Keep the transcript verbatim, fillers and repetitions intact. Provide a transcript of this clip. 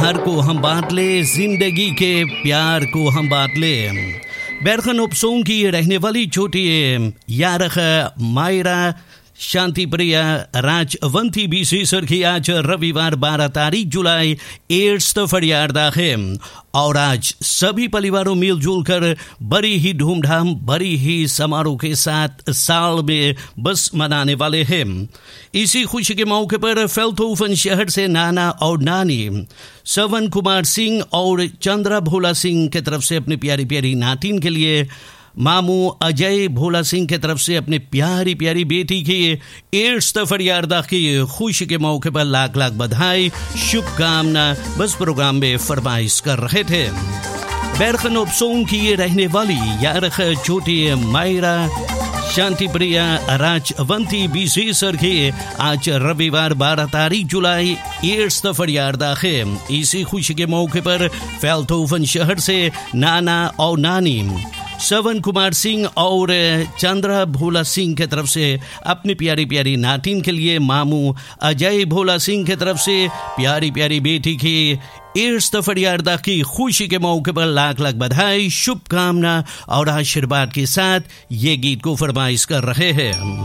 प्यार को हम बांट ले, जिंदगी के प्यार को हम बांट ले। बैरखन उपसों की रहने वाली छोटी यारख मायरा शांति प्रिया राजवंती बीसी सरखी आज रविवार बारह तारीख जुलाई एड्स फरियादा है और आज सभी परिवारों मिलजुल कर बड़ी ही धूमधाम बड़ी ही समारोह के साथ साल में बस मनाने वाले हैं। इसी खुशी के मौके पर फेल्थोवन शहर से नाना और नानी श्रवण कुमार सिंह और चंद्रा भोला सिंह की तरफ से अपनी प्यारी प्यारी नातिन के लिए मामू अजय भोला सिंह की तरफ से अपनी प्यारी प्यारी बेटी की एड्स फरियादा की खुशी के मौके पर लाख लाख बधाई शुभकामना बस प्रोग्राम में फरमाइश कर रहे थे। बैरखन उपसों की रहने वाली यारख छोटी मायरा शांति प्रिया राजवंती बीसी सरखी आज रविवार बारह तारीख जुलाई एड्स फरियादा है। इसी खुशी के मौके पर फेल्थोवन शहर से नाना और नानी श्रवण कुमार सिंह और चंद्रा भोला सिंह की तरफ से अपनी प्यारी प्यारी नातिन के लिए मामू अजय भोला सिंह की तरफ से प्यारी प्यारी बेटी की एड्स फरियादा की खुशी के मौके पर लाख लाख बधाई शुभकामना और आशीर्वाद के साथ ये गीत को फरमाइश कर रहे हैं।